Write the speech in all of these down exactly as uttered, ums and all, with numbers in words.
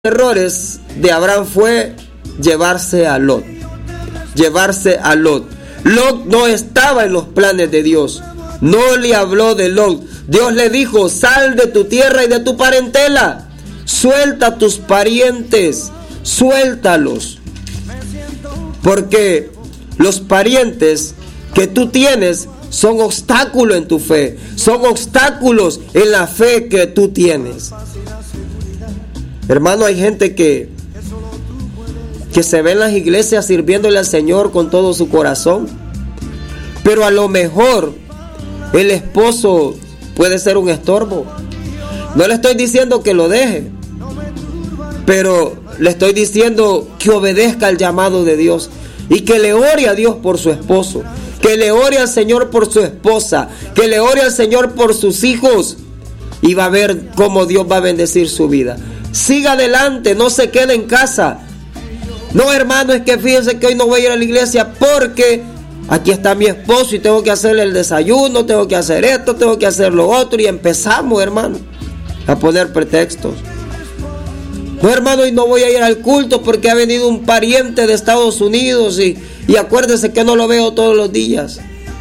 errores de Abraham fue llevarse a Lot. Llevarse a Lot. Lot no estaba en los planes de Dios. No le habló de Lot. Dios le dijo: sal de tu tierra y de tu parentela. Suelta a tus parientes. Suéltalos. Porque los parientes que tú tienes son obstáculos en tu fe. Son obstáculos en la fe que tú tienes. Hermano, hay gente que, que se ve en las iglesias sirviéndole al Señor con todo su corazón. Pero a lo mejor el esposo puede ser un estorbo. No le estoy diciendo que lo deje, pero le estoy diciendo que obedezca al llamado de Dios y que le ore a Dios por su esposo, que le ore al Señor por su esposa, que le ore al Señor por sus hijos, y va a ver cómo Dios va a bendecir su vida. Siga adelante, no se quede en casa. No, hermano, es que fíjense que hoy no voy a ir a la iglesia porque aquí está mi esposo y tengo que hacerle el desayuno, tengo que hacer esto, tengo que hacer lo otro, y empezamos, hermano, a poner pretextos. No, hermano, y no voy a ir al culto porque ha venido un pariente de Estados Unidos y, y acuérdese que no lo veo todos los días.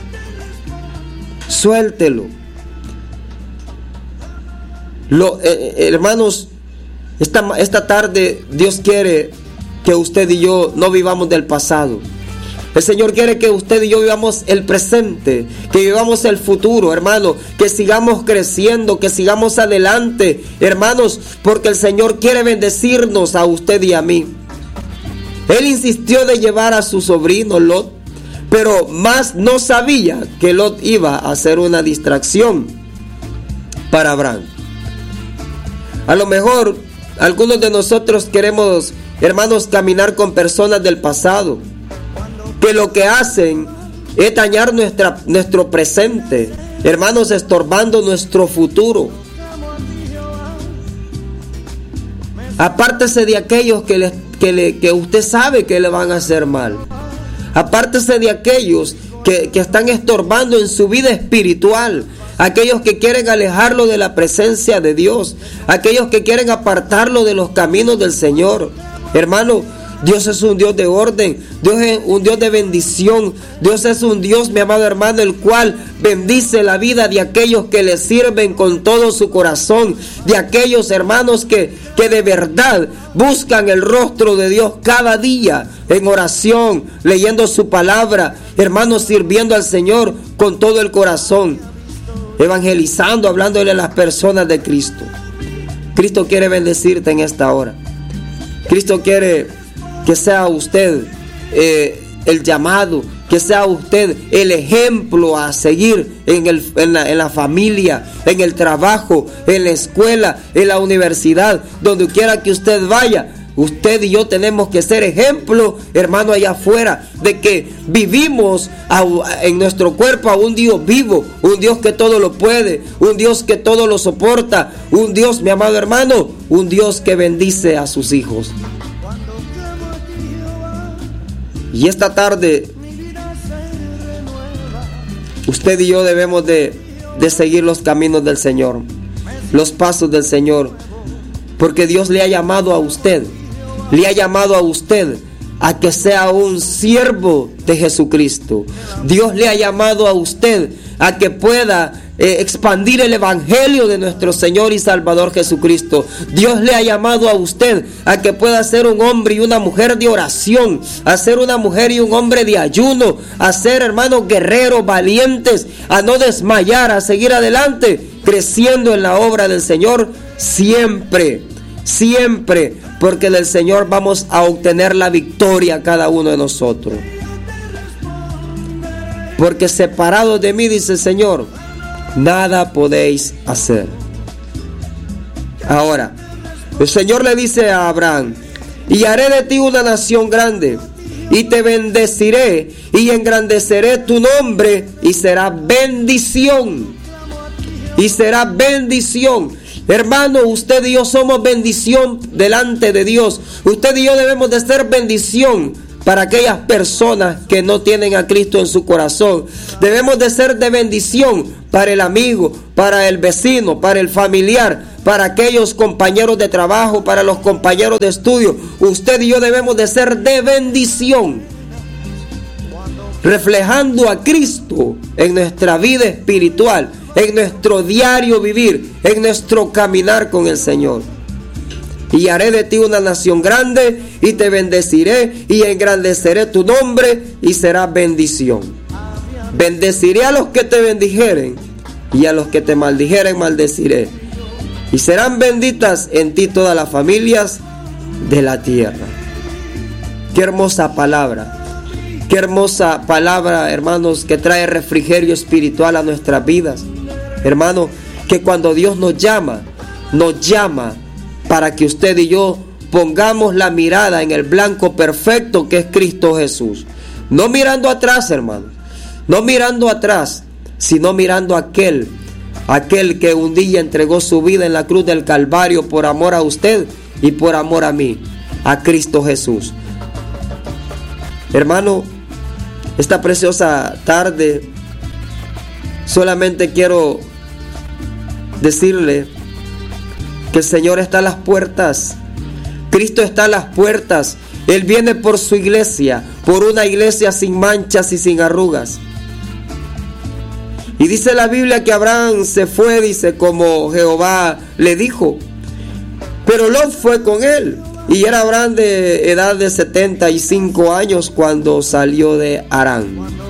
Suéltelo. Lo, eh, hermanos, esta, esta tarde Dios quiere que usted y yo no vivamos del pasado. El Señor quiere que usted y yo vivamos el presente, que vivamos el futuro, hermano, que sigamos creciendo, que sigamos adelante, hermanos, porque el Señor quiere bendecirnos a usted y a mí. Él insistió de llevar a su sobrino Lot, pero más no sabía que Lot iba a ser una distracción para Abraham. A lo mejor algunos de nosotros queremos, hermanos, caminar con personas del pasado, que lo que hacen es dañar nuestra, nuestro presente, hermanos, estorbando nuestro futuro. Apártese de aquellos que, le, que, le, que usted sabe que le van a hacer mal. Apártese de aquellos que, que están estorbando en su vida espiritual. Aquellos que quieren alejarlo de la presencia de Dios. Aquellos que quieren apartarlo de los caminos del Señor. Hermano, Dios es un Dios de orden. Dios es un Dios de bendición. Dios es un Dios, mi amado hermano, el cual bendice la vida de aquellos que le sirven con todo su corazón. De aquellos hermanos que, que de verdad buscan el rostro de Dios cada día en oración, leyendo su palabra. Hermanos, sirviendo al Señor con todo el corazón. Evangelizando, hablándole a las personas de Cristo. Cristo quiere bendecirte en esta hora. Cristo quiere que sea usted eh, el llamado, que sea usted el ejemplo a seguir en, el, en, la, en la familia, en el trabajo, en la escuela, en la universidad, donde quiera que usted vaya. Usted y yo tenemos que ser ejemplo, hermano, allá afuera, de que vivimos a, en nuestro cuerpo a un Dios vivo, un Dios que todo lo puede, un Dios que todo lo soporta, un Dios, mi amado hermano, un Dios que bendice a sus hijos. Y esta tarde, usted y yo debemos de, de seguir los caminos del Señor, los pasos del Señor, porque Dios le ha llamado a usted. Le ha llamado a usted a que sea un siervo de Jesucristo. Dios le ha llamado a usted a que pueda eh, expandir el evangelio de nuestro Señor y Salvador Jesucristo. Dios le ha llamado a usted a que pueda ser un hombre y una mujer de oración, a ser una mujer y un hombre de ayuno, a ser, hermanos, guerreros valientes, a no desmayar, a seguir adelante, creciendo en la obra del Señor siempre. Siempre, porque del Señor vamos a obtener la victoria cada uno de nosotros. Porque separados de mí, dice el Señor, nada podéis hacer. Ahora, el Señor le dice a Abraham: y haré de ti una nación grande, y te bendeciré, y engrandeceré tu nombre, y será bendición. Y será bendición. Hermano, usted y yo somos bendición delante de Dios. Usted y yo debemos de ser bendición para aquellas personas que no tienen a Cristo en su corazón. Debemos de ser de bendición para el amigo, para el vecino, para el familiar, para aquellos compañeros de trabajo, para los compañeros de estudio. Usted y yo debemos de ser de bendición, reflejando a Cristo en nuestra vida espiritual, en nuestro diario vivir, en nuestro caminar con el Señor. Y haré de ti una nación grande, y te bendeciré, y engrandeceré tu nombre, y será bendición. Bendeciré a los que te bendijeren, y a los que te maldijeren maldeciré. Y serán benditas en ti todas las familias de la tierra. Qué hermosa palabra. Qué hermosa palabra, hermanos, que trae refrigerio espiritual a nuestras vidas. Hermanos, que cuando Dios nos llama, nos llama para que usted y yo pongamos la mirada en el blanco perfecto que es Cristo Jesús. No mirando atrás, hermanos, no mirando atrás, sino mirando a aquel, aquel que un día entregó su vida en la cruz del Calvario por amor a usted y por amor a mí, a Cristo Jesús. Hermano, esta preciosa tarde solamente quiero decirle que el Señor está a las puertas. Cristo está a las puertas. Él viene por su iglesia, por una iglesia sin manchas y sin arrugas. Y dice la Biblia que Abraham se fue, dice, como Jehová le dijo. Pero Lot fue con él. Y era Abraham de edad de setenta y cinco años cuando salió de Harán.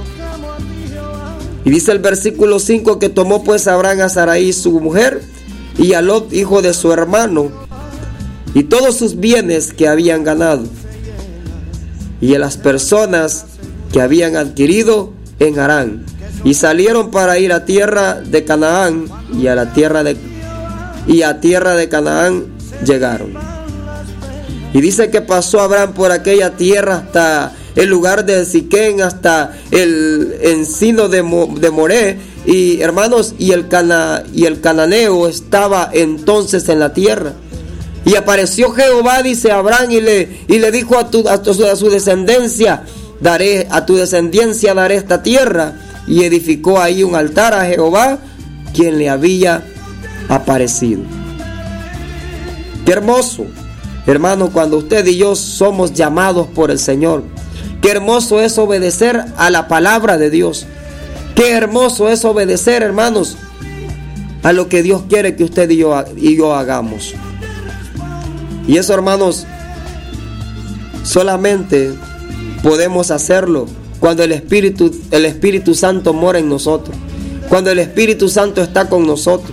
Y dice el versículo cinco que tomó pues Abraham a Sarai su mujer, y a Lot hijo de su hermano, y todos sus bienes que habían ganado, y a las personas que habían adquirido en Harán, y salieron para ir a tierra de Canaán, y a la tierra de y a tierra de Canaán llegaron. Y dice que pasó Abraham por aquella tierra hasta el lugar de Siquén, hasta el encino de, Mo, de Moré. Y hermanos, y el, cana, y el cananeo estaba entonces en la tierra. Y apareció Jehová, dice Abraham, y le, y le dijo a, tu, a, tu, a su descendencia, daré a tu descendencia daré esta tierra. Y edificó ahí un altar a Jehová, quien le había aparecido. Qué hermoso, hermano, cuando usted y yo somos llamados por el Señor. Qué hermoso es obedecer a la palabra de Dios. Qué hermoso es obedecer, hermanos, a lo que Dios quiere que usted y yo, y yo hagamos. Y eso, hermanos, solamente podemos hacerlo cuando el Espíritu, el Espíritu Santo mora en nosotros, cuando el Espíritu Santo está con nosotros.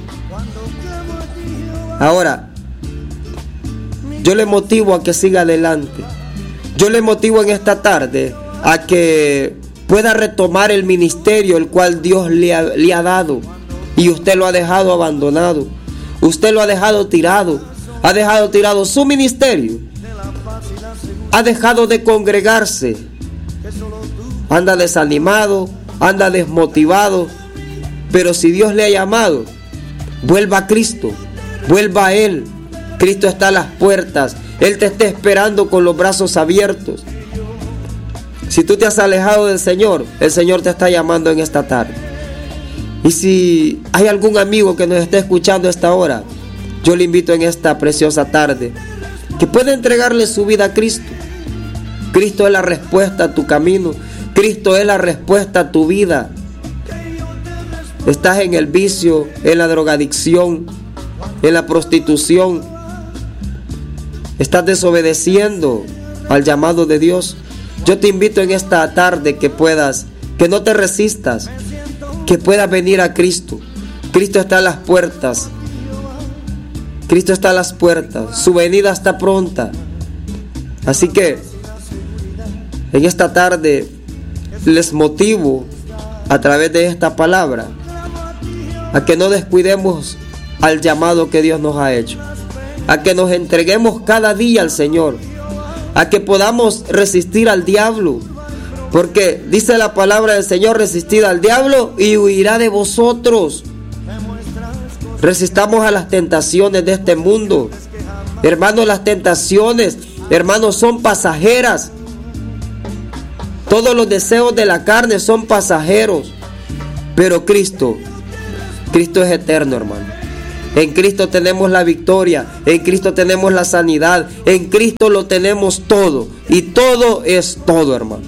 Ahora, yo le motivo a que siga adelante. Yo le motivo en esta tarde a que pueda retomar el ministerio el cual Dios le ha, le ha dado, y usted lo ha dejado abandonado, usted lo ha dejado tirado, ha dejado tirado su ministerio, ha dejado de congregarse, anda desanimado, anda desmotivado. Pero si Dios le ha llamado, vuelva a Cristo, vuelva a Él. Cristo está a las puertas, Él te está esperando con los brazos abiertos. Si tú te has alejado del Señor, el Señor te está llamando en esta tarde. Y si hay algún amigo que nos esté escuchando a esta hora, yo le invito en esta preciosa tarde que pueda entregarle su vida a Cristo. Cristo es la respuesta a tu camino. Cristo es la respuesta a tu vida. Estás en el vicio, en la drogadicción, en la prostitución. Estás desobedeciendo al llamado de Dios. Yo te invito en esta tarde que puedas, que no te resistas, que puedas venir a Cristo. Cristo está a las puertas. Cristo está a las puertas. Su venida está pronta. Así que en esta tarde les motivo a través de esta palabra a que no descuidemos al llamado que Dios nos ha hecho, a que nos entreguemos cada día al Señor, a que podamos resistir al diablo, porque dice la palabra del Señor: resistid al diablo y huirá de vosotros. Resistamos a las tentaciones de este mundo. Hermanos, las tentaciones, hermanos, son pasajeras. Todos los deseos de la carne son pasajeros, pero Cristo, Cristo es eterno, hermano. En Cristo tenemos la victoria, en Cristo tenemos la sanidad, en Cristo lo tenemos todo, y todo es todo, hermano.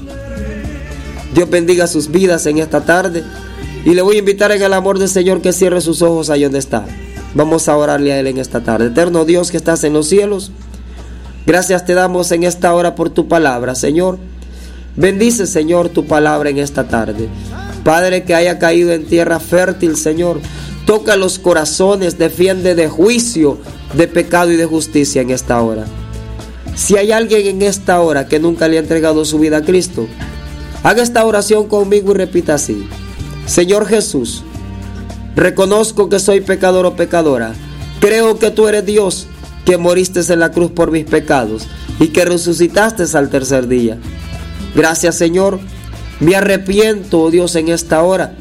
Dios bendiga sus vidas en esta tarde, y le voy a invitar en el amor del Señor que cierre sus ojos ahí donde está. Vamos a orarle a Él en esta tarde. Eterno Dios que estás en los cielos, gracias te damos en esta hora por tu palabra, Señor. Bendice, Señor, tu palabra en esta tarde. Padre, que haya caído en tierra fértil, Señor. Toca los corazones, defiende de juicio, de pecado y de justicia en esta hora. Si hay alguien en esta hora que nunca le ha entregado su vida a Cristo, haga esta oración conmigo y repita así: Señor Jesús, reconozco que soy pecador o pecadora. Creo que tú eres Dios, que moriste en la cruz por mis pecados y que resucitaste al tercer día. Gracias, Señor. Me arrepiento, oh Dios, en esta hora.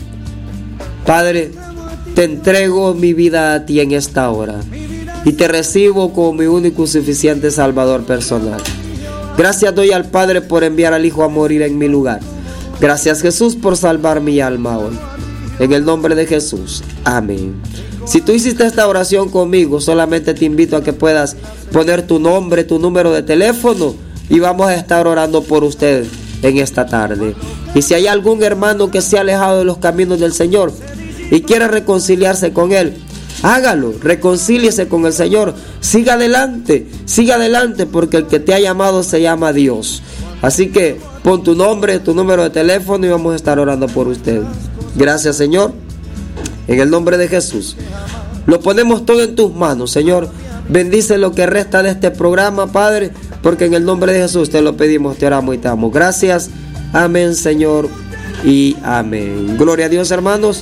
Padre, te entrego mi vida a ti en esta hora y te recibo como mi único y suficiente Salvador personal. Gracias doy al Padre por enviar al Hijo a morir en mi lugar. Gracias, Jesús, por salvar mi alma hoy. En el nombre de Jesús. Amén. Si tú hiciste esta oración conmigo, solamente te invito a que puedas poner tu nombre, tu número de teléfono, y vamos a estar orando por usted en esta tarde. Y si hay algún hermano que se ha alejado de los caminos del Señor y quiere reconciliarse con Él, hágalo, reconcíliese con el Señor, siga adelante, siga adelante, porque el que te ha llamado se llama Dios. Así que pon tu nombre, tu número de teléfono y vamos a estar orando por usted. Gracias, Señor, en el nombre de Jesús. Lo ponemos todo en tus manos, Señor. Bendice lo que resta de este programa, Padre, porque en el nombre de Jesús te lo pedimos, te oramos y te damos gracias. Amén, Señor, y amén. Gloria a Dios, hermanos.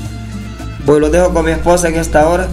Pues lo dejo con mi esposa en esta hora.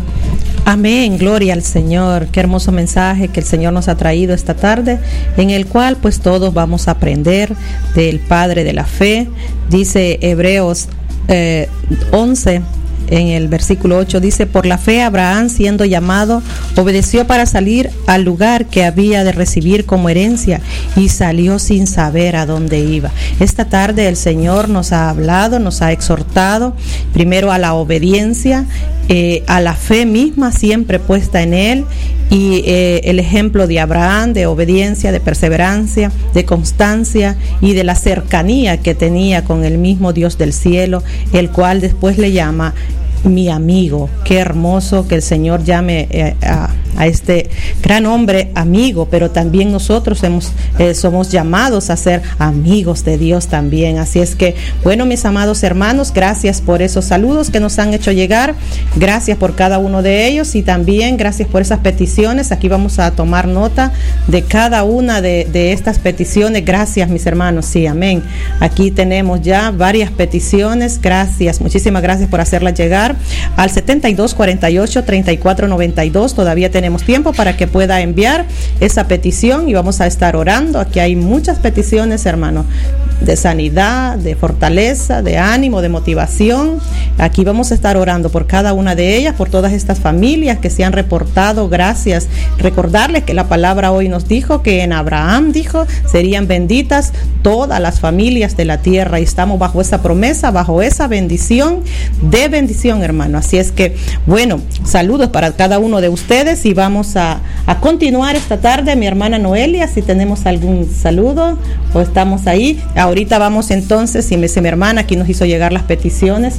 Amén, gloria al Señor. Qué hermoso mensaje que el Señor nos ha traído esta tarde, en el cual pues todos vamos a aprender del Padre de la fe. Dice Hebreos eh, once, en el versículo ocho, dice: por la fe Abraham, siendo llamado, obedeció para salir al lugar que había de recibir como herencia, y salió sin saber a dónde iba. Esta tarde el Señor nos ha hablado, nos ha exhortado primero a la obediencia, eh, a la fe misma siempre puesta en Él, y eh, el ejemplo de Abraham, de obediencia, de perseverancia, de constancia y de la cercanía que tenía con el mismo Dios del cielo, el cual después le llama mi amigo. Qué hermoso que el Señor llame eh, a, a este gran hombre amigo, pero también nosotros hemos, eh, somos llamados a ser amigos de Dios también. Así es que, bueno, mis amados hermanos, gracias por esos saludos que nos han hecho llegar, gracias por cada uno de ellos, y también gracias por esas peticiones. Aquí vamos a tomar nota de cada una de, de estas peticiones. Gracias, mis hermanos, sí, amén. Aquí tenemos ya varias peticiones, gracias, muchísimas gracias por hacerlas llegar al setenta y dos cuarenta y ocho treinta y cuatro noventa y dos. Todavía tenemos tiempo para que pueda enviar esa petición y vamos a estar orando. Aquí hay muchas peticiones, hermano, de sanidad, de fortaleza, de ánimo, de motivación. Aquí vamos a estar orando por cada una de ellas, por todas estas familias que se han reportado. Gracias. Recordarles que la palabra hoy nos dijo que en Abraham dijo serían benditas todas las familias de la tierra, y estamos bajo esa promesa, bajo esa bendición de bendición, hermano. Así es que, bueno, saludos para cada uno de ustedes, y vamos a, a continuar esta tarde. Mi hermana Noelia, si tenemos algún saludo o estamos ahí. Ahorita vamos entonces, si me dice mi hermana, aquí nos hizo llegar las peticiones.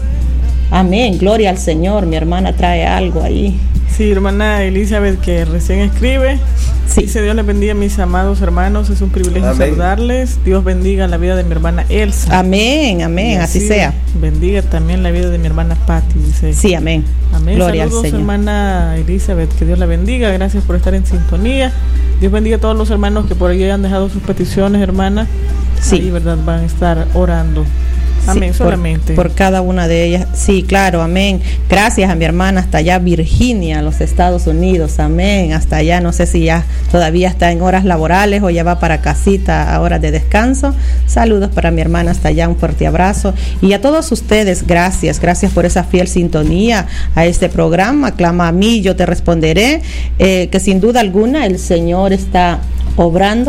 Amén, gloria al Señor. Mi hermana trae algo ahí. Sí, hermana Elizabeth, que recién escribe. Sí. Dice: Dios les bendiga, mis amados hermanos, es un privilegio amén. Saludarles. Dios bendiga la vida de mi hermana Elsa. Amén, amén, así, así sea. Bendiga también la vida de mi hermana Patti, dice. Sí, amén. Amén. Gloria Saludos, al Señor. Hermana Elizabeth, que Dios la bendiga. Gracias por estar en sintonía. Dios bendiga a todos los hermanos que por ahí han dejado sus peticiones, hermana. Sí, ahí, verdad, van a estar orando. Amén, sí, solamente. Por, por cada una de ellas. Sí, claro, amén. Gracias a mi hermana hasta allá, Virginia, los Estados Unidos. Amén. Hasta allá, no sé si ya todavía está en horas laborales o ya va para casita a horas de descanso. Saludos para mi hermana hasta allá, un fuerte abrazo. Y a todos ustedes, gracias. Gracias por esa fiel sintonía a este programa. Clama a mí, yo te responderé. Eh, que sin duda alguna el Señor está obrando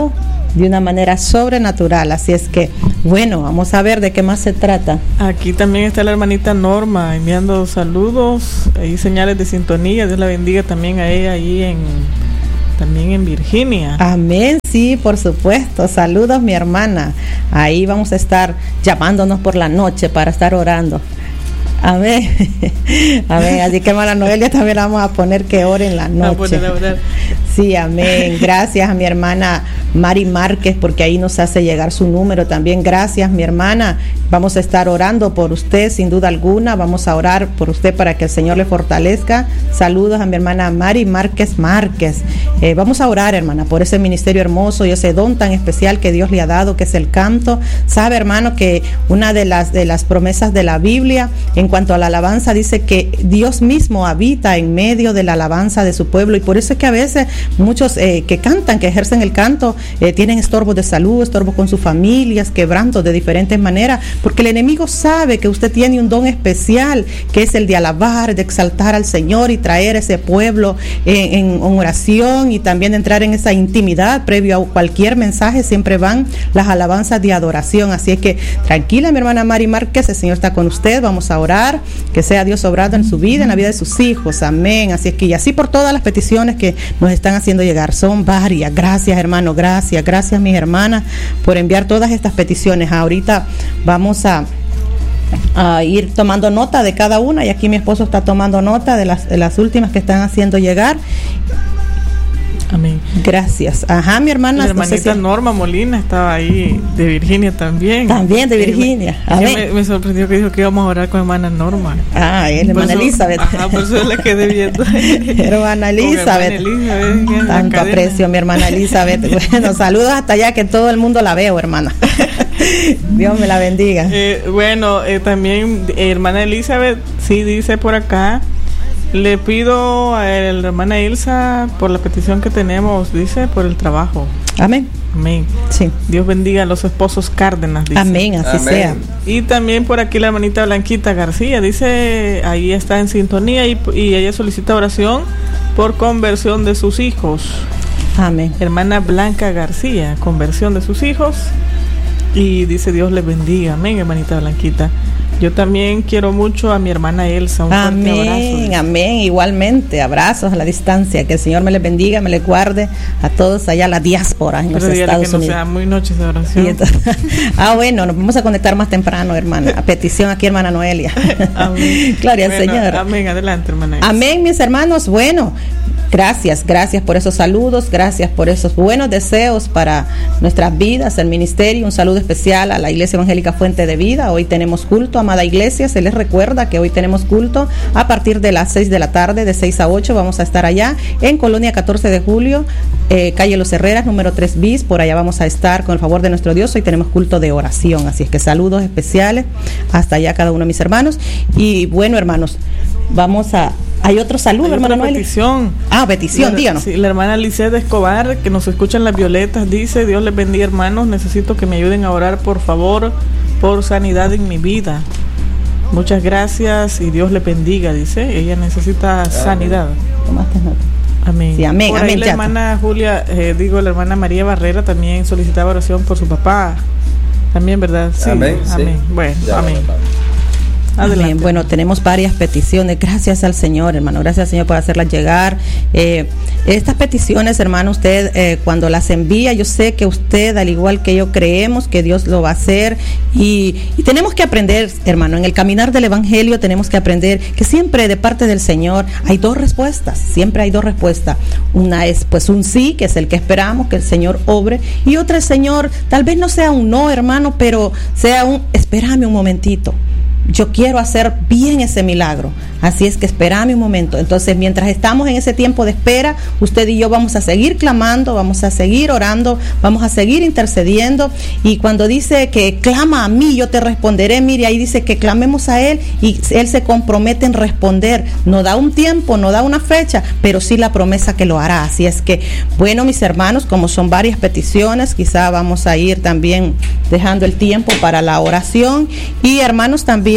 de una manera sobrenatural. Así es que, bueno, vamos a ver de qué más se trata. Aquí también está la hermanita Norma enviando saludos y señales de sintonía. Dios la bendiga también a ella ahí en también en Virginia. Amén, sí, por supuesto. Saludos, mi hermana. Ahí vamos a estar llamándonos por la noche para estar orando. Amén. Amén. Así que, hermana Noelia, también vamos a poner que ore en la noche. A poner a orar. Sí, amén. Gracias a mi hermana Mari Márquez, porque ahí nos hace llegar su número también. Gracias, mi hermana. Vamos a estar orando por usted, sin duda alguna. Vamos a orar por usted para que el Señor le fortalezca. Saludos a mi hermana Mari Márquez Márquez. Eh, vamos a orar, hermana, por ese ministerio hermoso y ese don tan especial que Dios le ha dado, que es el canto. Sabe, hermano, que una de las, de las promesas de la Biblia en cuanto a la alabanza dice que Dios mismo habita en medio de la alabanza de su pueblo, y por eso es que a veces muchos eh, que cantan, que ejercen el canto, eh, tienen estorbos de salud, estorbos con sus familias, quebrantos de diferentes maneras, porque el enemigo sabe que usted tiene un don especial, que es el de alabar, de exaltar al Señor y traer ese pueblo en, en oración, y también entrar en esa intimidad. Previo a cualquier mensaje siempre van las alabanzas de adoración. Así es que tranquila, mi hermana Mari Márquez, el Señor está con usted. Vamos a orar, que sea Dios obrando en su vida, en la vida de sus hijos. Amén. Así es que, y así por todas las peticiones que nos están haciendo llegar, son varias. Gracias, hermano, gracias, gracias, mis hermanas, por enviar todas estas peticiones. Ahorita vamos a a ir tomando nota de cada una, y aquí mi esposo está tomando nota de las, de las últimas que están haciendo llegar. Amén. Gracias. Ajá, mi hermana. La hermanita no sé si... Norma Molina estaba ahí, de Virginia también. También de Virginia. Amén. Me, me sorprendió que dijo que íbamos a orar con hermana Norma. Ah, es la hermana Elizabeth. Ajá, por eso la quedé viendo. Hermana Elizabeth. Hermana Elizabeth. Tanto aprecio, mi hermana Elizabeth. Bueno, saludos hasta allá, que todo el mundo la veo, hermana. Dios me la bendiga. Eh, bueno, eh, también eh, hermana Elizabeth, sí dice por acá. Le pido a la hermana Ilsa por la petición que tenemos, dice, por el trabajo. Amén. Amén. Sí. Dios bendiga a los esposos Cárdenas, dice. Amén, así Amén. sea. Y también por aquí la hermanita Blanquita García, dice, ahí está en sintonía, y, y ella solicita oración por conversión de sus hijos. Amén. Hermana Blanca García, conversión de sus hijos. Y dice, Dios les bendiga. Amén, hermanita Blanquita. Yo también quiero mucho a mi hermana Elsa. Un amén, fuerte abrazo. Amén, igualmente. Abrazos a la distancia. Que el Señor me les bendiga, me les guarde a todos allá, la diáspora en Pero los Estados que Unidos. No sea muy noches de oración. Entonces, ah, bueno, nos vamos a conectar más temprano, hermana. A petición aquí, hermana Noelia. Amén. Gloria bueno, al Señor. Amén, adelante, hermana Elsa. Amén, mis hermanos. Bueno, gracias, gracias por esos saludos, gracias por esos buenos deseos para nuestras vidas, el ministerio. Un saludo especial a la Iglesia Evangélica Fuente de Vida. Hoy tenemos culto, amada iglesia. Se les recuerda que hoy tenemos culto a partir de las seis de la tarde, de seis a ocho. Vamos a estar allá en Colonia catorce de julio, eh, calle Los Herreras, número tres bis. Por allá vamos a estar con el favor de nuestro Dios. Hoy tenemos culto de oración. Así es que saludos especiales hasta allá cada uno de mis hermanos. Y bueno, hermanos, vamos a... Hay otro saludo, hermana Noelia. Petición. Ah, petición, la, díganos. Sí, la hermana Lisette Escobar, que nos escucha en Las Violetas, dice, Dios les bendiga, hermanos, necesito que me ayuden a orar, por favor, por sanidad en mi vida. Muchas gracias y Dios les bendiga, dice. Ella necesita amén. Sanidad. Tomaste nota. Amén. Sí, amén, por amén. Ahí la hermana Julia, eh, digo, la hermana María Barrera también solicitaba oración por su papá. También, ¿verdad? Sí. Amén. Amén. Sí. Bueno, ya, amén. Amén. Bueno, tenemos varias peticiones. Gracias al Señor, hermano. Gracias al Señor por hacerlas llegar. Eh, estas peticiones, hermano, usted eh, cuando las envía, yo sé que usted, al igual que yo, creemos que Dios lo va a hacer. Y, y tenemos que aprender, hermano, en el caminar del Evangelio tenemos que aprender que siempre de parte del Señor hay dos respuestas. Siempre hay dos respuestas. Una es pues un sí, que es el que esperamos, que el Señor obre. Y otra es, Señor, tal vez no sea un no, hermano, pero sea un espérame un momentito. Yo quiero hacer bien ese milagro. Así es que espérame un momento. Entonces, mientras estamos en ese tiempo de espera, usted y yo vamos a seguir clamando, vamos a seguir orando, vamos a seguir intercediendo. Y cuando dice que clama a mí, yo te responderé, mire, ahí dice que clamemos a Él y Él se compromete en responder. No da un tiempo, no da una fecha, pero sí la promesa que lo hará. Así es que, bueno, mis hermanos, como son varias peticiones, quizá vamos a ir también dejando el tiempo para la oración. Y hermanos, también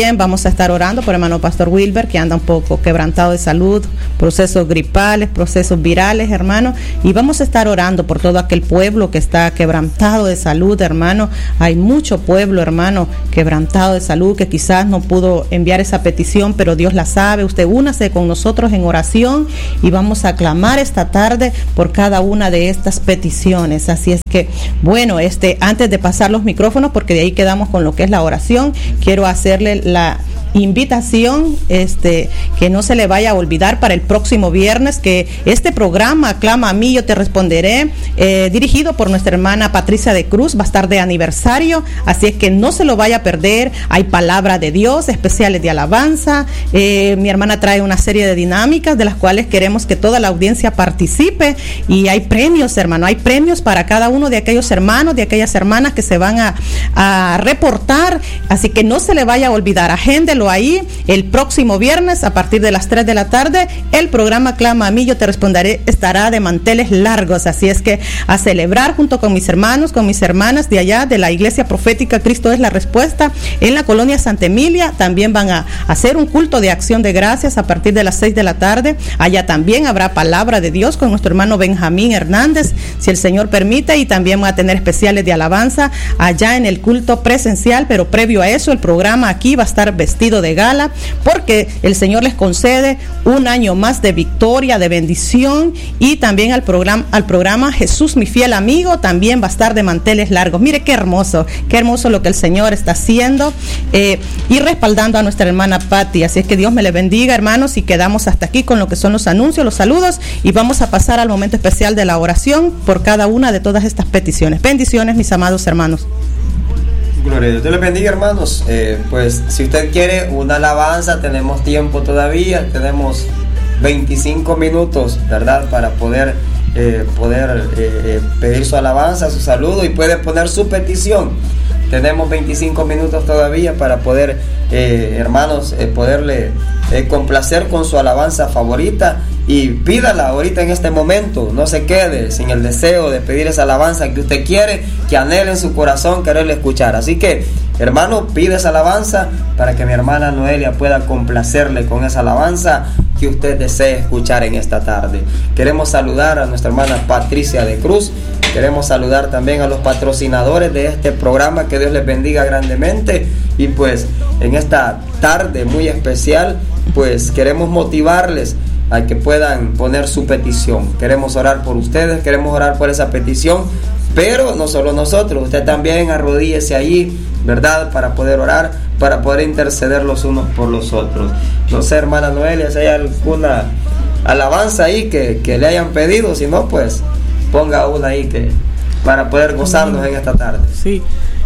también vamos a estar orando por el hermano Pastor Wilber, que anda un poco quebrantado de salud, procesos gripales, procesos virales, hermano, y vamos a estar orando por todo aquel pueblo que está quebrantado de salud, hermano. Hay mucho pueblo, hermano, quebrantado de salud, que quizás no pudo enviar esa petición, pero Dios la sabe. Usted únase con nosotros en oración y vamos a clamar esta tarde por cada una de estas peticiones. Así es que, bueno, este, antes de pasar los micrófonos, porque de ahí quedamos con lo que es la oración, quiero hacerle la invitación, este, que no se le vaya a olvidar para el próximo viernes, que este programa Clama a mí, yo te responderé, eh, dirigido por nuestra hermana Patricia de Cruz, va a estar de aniversario, así es que no se lo vaya a perder. Hay palabra de Dios, especiales de alabanza, eh, mi hermana trae una serie de dinámicas de las cuales queremos que toda la audiencia participe, y hay premios, hermano, hay premios para cada uno de aquellos hermanos, de aquellas hermanas que se van a, a reportar, así que no se le vaya a olvidar, agéndelo ahí el próximo viernes a partir de las tres de la tarde. El programa Clama a mí, yo te responderé estará de manteles largos, así es que a celebrar junto con mis hermanos, con mis hermanas de allá de la Iglesia Profética Cristo es la Respuesta en la colonia Santa Emilia. También van a hacer un culto de acción de gracias a partir de las seis de la tarde. Allá también habrá palabra de Dios con nuestro hermano Benjamín Hernández, si el Señor permite, y también va a tener especiales de alabanza allá en el culto presencial, pero previo a eso el programa aquí va a estar vestido de gala, porque el Señor les concede un año más de victoria, de bendición, y también al programa, al programa Jesús mi fiel amigo, también va a estar de manteles largos. Mire qué hermoso, qué hermoso lo que el Señor está haciendo, eh, y respaldando a nuestra hermana Patti. Así es que Dios me le bendiga, hermanos, y quedamos hasta aquí con lo que son los anuncios, los saludos, y vamos a pasar al momento especial de la oración por cada una de todas estas peticiones. Bendiciones, mis amados hermanos. Gloria a Dios. Dios les bendiga, hermanos. Eh, pues si usted quiere una alabanza, tenemos tiempo todavía, tenemos veinticinco minutos, ¿verdad? Para poder, eh, poder eh, eh, pedir su alabanza, su saludo, y puede poner su petición. Tenemos veinticinco minutos todavía para poder, eh, hermanos, eh, poderle eh, complacer con su alabanza favorita, y pídala ahorita en este momento. No se quede sin el deseo de pedir esa alabanza que usted quiere, que anhela en su corazón quererle escuchar. Así que, hermano, pide esa alabanza para que mi hermana Noelia pueda complacerle con esa alabanza que usted desee escuchar en esta tarde. Queremos saludar a nuestra hermana Patricia de Cruz. Queremos saludar también a los patrocinadores de este programa. Que Dios les bendiga grandemente. Y pues en esta tarde muy especial, pues queremos motivarles a que puedan poner su petición. Queremos orar por ustedes, queremos orar por esa petición, pero no solo nosotros, usted también arrodíllese allí, ¿verdad? Para poder orar, para poder interceder los unos por los otros. No sé, hermana Noelia, si hay alguna alabanza ahí que, que le hayan pedido, si no, pues ponga una ahí que para poder gozarnos en esta tarde. Sí.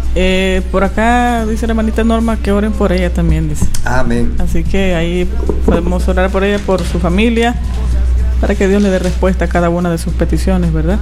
Eh, por acá dice la hermanita Norma que oren por ella también, dice. Amén. Así que ahí podemos orar por ella, por su familia, para que Dios le dé respuesta a cada una de sus peticiones, ¿verdad?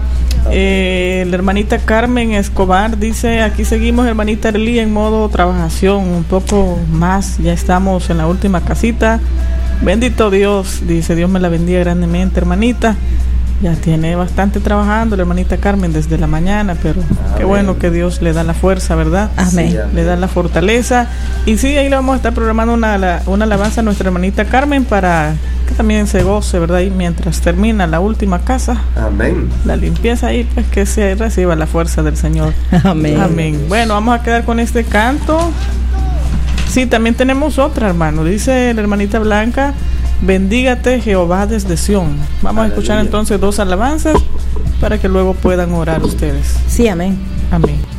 Eh, la hermanita Carmen Escobar dice, aquí seguimos, hermanita Erlí, en modo trabajación, un poco más, ya estamos en la última casita. Bendito Dios, dice, Dios me la bendiga grandemente, hermanita. Ya tiene bastante trabajando la hermanita Carmen desde la mañana, pero amén. Qué bueno que Dios le da la fuerza, ¿verdad? Amén. Sí, le da la fortaleza. Y sí, ahí le vamos a estar programando una, una alabanza a nuestra hermanita Carmen para que también se goce, ¿verdad? Y mientras termina la última casa, amén, la limpieza ahí, pues que se reciba la fuerza del Señor. Amén. Amén. Bueno, vamos a quedar con este canto. Sí, también tenemos otra, hermano. Dice la hermanita Blanca, bendígate Jehová desde Sión. Vamos Aleluya. A escuchar entonces dos alabanzas para que luego puedan orar ustedes. Sí, amén. Amén.